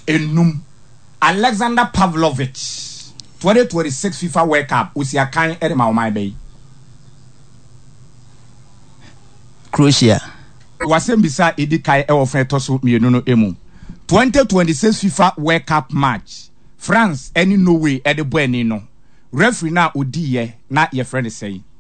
enum Alexander Pavlovich 2026 FIFA World Cup usiakan edema omai bay Croatia wasembisa edikai e ofren toso mienu no emu 2026 FIFA World Cup match France any Norway e de boani no referee na odiye na ye friend say